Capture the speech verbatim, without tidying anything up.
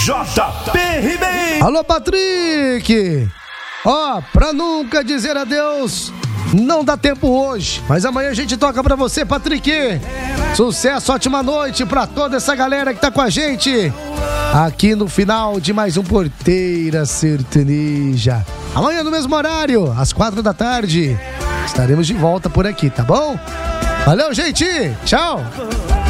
J P Ribeiro. Alô, Patrick. Ó, pra nunca dizer adeus, não dá tempo hoje, mas amanhã a gente toca pra você, Patrick. Sucesso, ótima noite pra toda essa galera que tá com a gente aqui no final de mais um Porteira Sertaneja. Amanhã no mesmo horário, às quatro da tarde, estaremos de volta por aqui, tá bom? Valeu, gente! Tchau!